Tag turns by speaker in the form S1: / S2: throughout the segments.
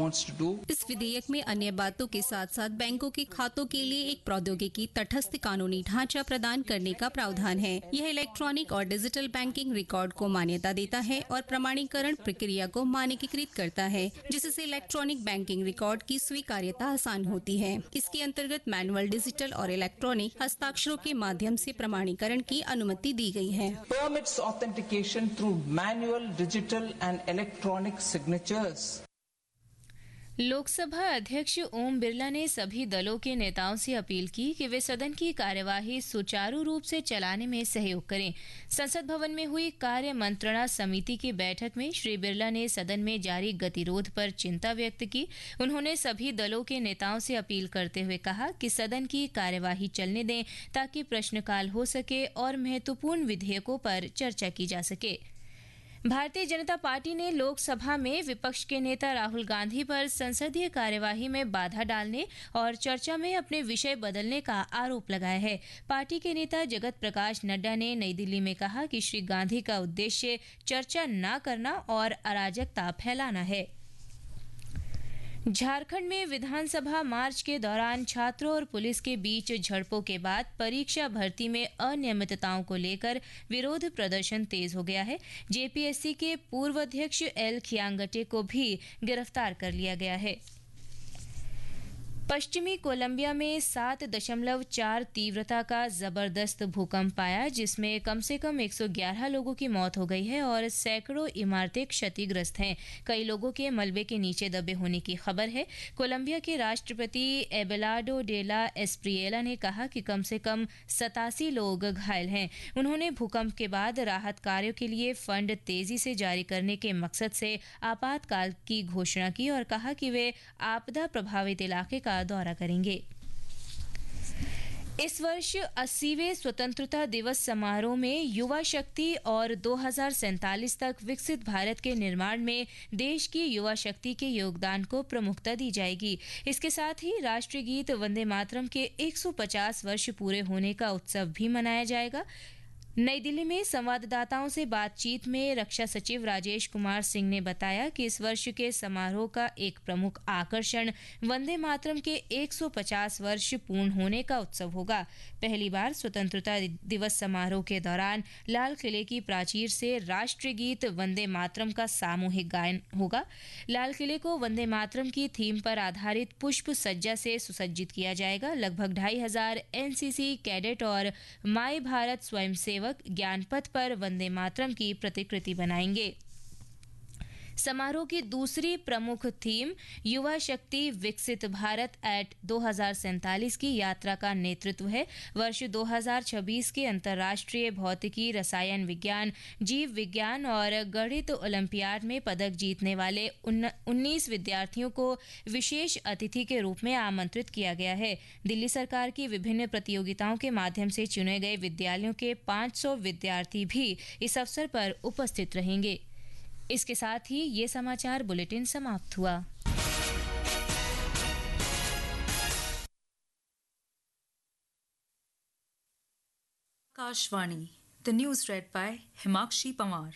S1: wants to do.
S2: इस विधेयक में अन्य बातों के साथ साथ बैंकों के खातों के लिए एक प्रौद्योगिकी तटस्थ कानूनी ढांचा प्रदान करने का प्रावधान है। यह इलेक्ट्रॉनिक और डिजिटल बैंकिंग रिकॉर्ड को मान्यता देता है और प्रमाणीकरण प्रक्रिया को मानकीकृत करता है, जिससे इलेक्ट्रॉनिक बैंकिंग रिकॉर्ड की स्वीकार्यता आसान होती है। इसके अंतर्गत मैनुअल, डिजिटल और इलेक्ट्रॉनिक हस्ताक्षरों के माध्यम से प्रमाणीकरण की अनुमति दी गई है।
S1: Permits authentication through manual, digital and electronic signatures.
S3: Lok Sabha अध्यक्ष ओम बिरला ने सभी दलों के नेताओं से अपील की कि वे सदन की कार्यवाही सुचारू रूप से चलाने में सहयोग करें। संसद भवन में हुई कार्य मंत्रणा समिति की बैठक में श्री बिरला ने सदन में जारी गतिरोध पर चिंता व्यक्त की। उन्होंने सभी दलों के नेताओं से अपील करते हुए कहा कि सदन की कार्यवाही चलने दें ताकि प्रश्नकाल हो सके और महत्वपूर्ण विधेयकों पर चर्चा की जा सके। भारतीय जनता पार्टी ने लोकसभा में विपक्ष के नेता राहुल गांधी पर संसदीय कार्यवाही में बाधा डालने और चर्चा में अपने विषय बदलने का आरोप लगाया है। पार्टी के नेता जगत प्रकाश नड्डा ने नई दिल्ली में कहा कि श्री गांधी का उद्देश्य चर्चा न करना और अराजकता फैलाना है। झारखंड में विधानसभा मार्च के दौरान छात्रों और पुलिस के बीच झड़पों के बाद परीक्षा भर्ती में अनियमितताओं को लेकर विरोध प्रदर्शन तेज हो गया है। जेपीएससी के पूर्व अध्यक्ष एल खियांगटे को भी गिरफ्तार कर लिया गया है। पश्चिमी कोलंबिया में 7.4 तीव्रता का जबरदस्त भूकंप आया, जिसमें कम से कम 111 लोगों की मौत हो गई है और सैकड़ों इमारतें क्षतिग्रस्त हैं। कई लोगों के मलबे के नीचे दबे होने की खबर है। कोलंबिया के राष्ट्रपति एबेलार्डो डेला एस्प्रिएला ने कहा कि कम से कम 87 लोग घायल हैं। उन्होंने भूकंप के बाद राहत कार्यों के लिए फंड तेजी से जारी करने के मकसद से आपातकाल की घोषणा की और कहा कि वे आपदा प्रभावित इलाके का दौरा करेंगे। इस वर्ष 80वें स्वतंत्रता दिवस समारोह में युवा शक्ति और 2047 तक विकसित भारत के निर्माण में देश की युवा शक्ति के योगदान को प्रमुखता दी जाएगी। इसके साथ ही राष्ट्रीय गीत वंदे मातरम के 150 वर्ष पूरे होने का उत्सव भी मनाया जाएगा। नई दिल्ली में संवाददाताओं से बातचीत में रक्षा सचिव राजेश कुमार सिंह ने बताया कि इस वर्ष के समारोह का एक प्रमुख आकर्षण वंदे मातरम के 150 वर्ष पूर्ण होने का उत्सव होगा। पहली बार स्वतंत्रता दिवस समारोह के दौरान लाल किले की प्राचीर से राष्ट्रीय गीत वंदे मातरम का सामूहिक गायन होगा। लाल किले को वंदे मातरम की थीम पर आधारित पुष्प सज्जा से सुसज्जित किया जाएगा। लगभग 2500 एनसीसी कैडेट और माई भारत स्वयंसेवक ज्ञानपथ पर वंदे मातरम की प्रतिकृति बनाएंगे। समारोह की दूसरी प्रमुख थीम युवा शक्ति विकसित भारत एट 2047 की यात्रा का नेतृत्व है। वर्ष 2026 के अंतर्राष्ट्रीय भौतिकी, रसायन विज्ञान, जीव विज्ञान और गणित ओलंपियाड में पदक जीतने वाले 19 विद्यार्थियों को विशेष अतिथि के रूप में आमंत्रित किया गया है। दिल्ली सरकार की विभिन्न प्रतियोगिताओं के माध्यम से चुने गए विद्यालयों के 500 विद्यार्थी भी इस अवसर पर उपस्थित रहेंगे। इसके साथ ही ये समाचार बुलेटिन समाप्त हुआ।
S4: Akashvani, the news red bye Himakshi Panwar.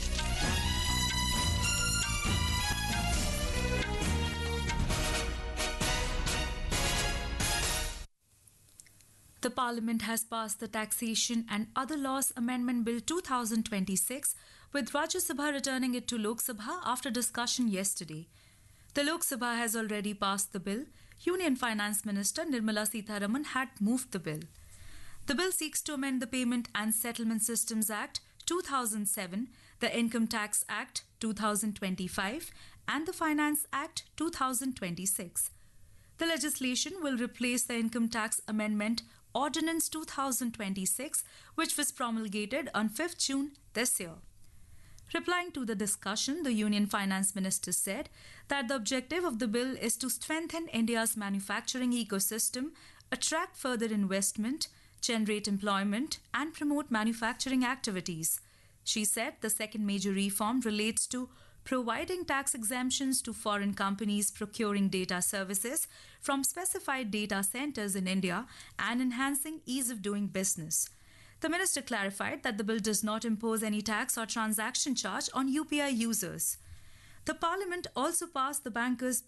S4: The Parliament has passed the Taxation and Other Laws Amendment Bill 2026, with Rajya Sabha returning it to Lok Sabha after discussion yesterday. The Lok Sabha has already passed the bill. Union Finance Minister Nirmala Sitharaman had moved the bill. The bill seeks to amend the Payment and Settlement Systems Act 2007, the Income Tax Act 2025, and the Finance Act 2026. The legislation will replace the Income Tax Amendment Ordinance 2026, which was promulgated on 5th June this year. Replying to the discussion, the Union Finance Minister said that the objective of the bill is to strengthen India's manufacturing ecosystem, attract further investment, generate employment, and promote manufacturing activities. She said the second major reform relates to providing tax exemptions to foreign companies procuring data services from specified data centers in India and enhancing ease of doing business. The minister clarified that the bill does not impose any tax or transaction charge on UPI users. The Parliament also passed the Bankers